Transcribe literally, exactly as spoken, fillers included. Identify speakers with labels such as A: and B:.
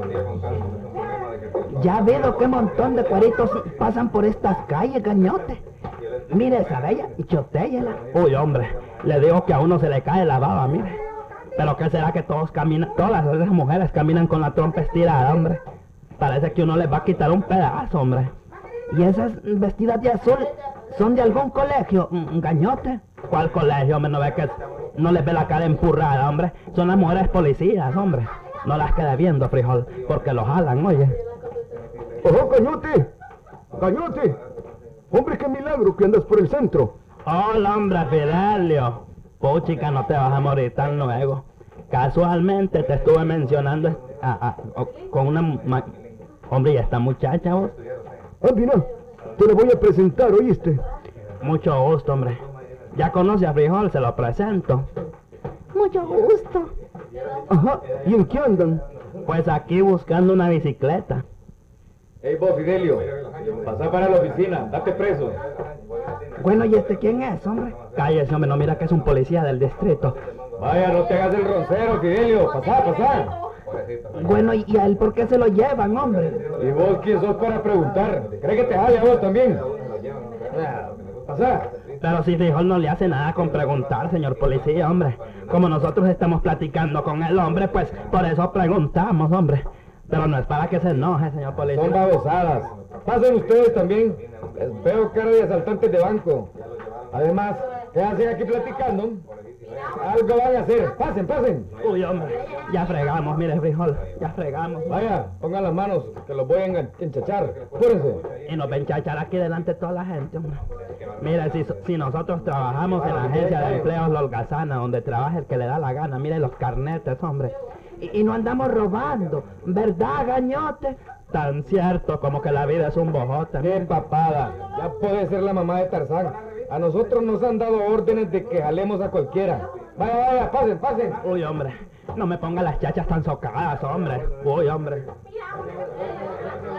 A: Ya veo qué montón de cueritos pasan por estas calles, gañote. Mire esa bella y chotéyela.
B: Uy, hombre, le digo que a uno se le cae la baba, mire. Pero ¿qué será que todos caminan, todas esas mujeres caminan con la trompa estirada, hombre? Parece que uno les va a quitar un pedazo, hombre.
A: ¿Y esas vestidas de azul son de algún colegio, gañote?
B: ¿Cuál colegio, hombre? No ve que no les ve la cara empurrada, hombre. Son las mujeres policías, hombre. No las quede viendo, frijol, porque los jalan, oye.
C: ¡Ojo, gañote! ¡Gañote! ¡Hombre, qué milagro que andas por el centro!
B: ¡Hola, hombre, Fidelio! Puchica, no te vas a morir tan luego. Casualmente te estuve mencionando a, a, a, con una... Ma... Hombre, ¿y esta muchacha, vos?
C: Ah, mira, te la voy a presentar, ¿oíste?
B: Mucho gusto, hombre. Ya conoce a Frijol, se lo presento.
A: Mucho gusto.
C: Ajá, ¿y en qué andan?
B: Pues aquí buscando una bicicleta.
D: Ey, vos, Fidelio, pasá para la oficina, date preso.
A: Bueno, ¿y este quién es, hombre?
B: Cállese, hombre, no mira que es un policía del distrito.
D: Vaya, no te hagas el roncero, Fidelio, pasá, pasá.
A: Bueno, ¿y a él por qué se lo llevan, hombre?
D: ¿Y vos quién sos para preguntar? ¿Cree que te jale a vos también? Pasá.
B: Pero si Frijol no le hace nada con preguntar, señor policía, hombre. Como nosotros estamos platicando con el hombre, pues por eso preguntamos, hombre. Pero no es para que se enoje, señor policía.
D: Son babosadas. Pasen ustedes también. Les veo cara de asaltantes de banco. Además, ¿qué hacen aquí platicando? Algo van a hacer. Pasen, pasen.
B: Uy, hombre, ya fregamos, mire, Frijol, ya fregamos.
D: Vaya, pongan las manos, que los voy a enchachar. Apúrense.
B: Y nos va a enchachar aquí delante de toda la gente, hombre. Mire, si, si nosotros trabajamos en la agencia de empleos Lolgazana, donde trabaja el que le da la gana, mire los carnetes, hombre.
A: Y, y no andamos robando, ¿verdad, gañote?
B: Tan cierto como que la vida es un bojote.
D: ¡Qué papada! Ya puede ser la mamá de Tarzán. A nosotros nos han dado órdenes de que jalemos a cualquiera. Vaya, vaya, pasen, pasen.
B: Uy, hombre, no me ponga las chachas tan socadas, hombre. Uy, hombre.